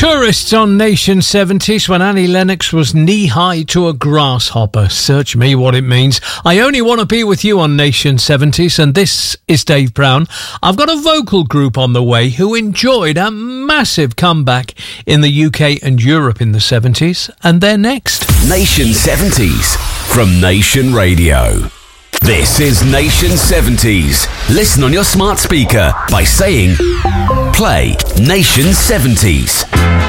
Tourists on Nation 70s when Annie Lennox was knee-high to a grasshopper. Search me what it means. I only want to be with you on Nation 70s, and this is Dave Brown. I've got a vocal group on the way who enjoyed a massive comeback in the UK and Europe in the 70s, and they're next. Nation 70s from Nation Radio. This is Nation 70s. Listen on your smart speaker by saying, play Nation 70s.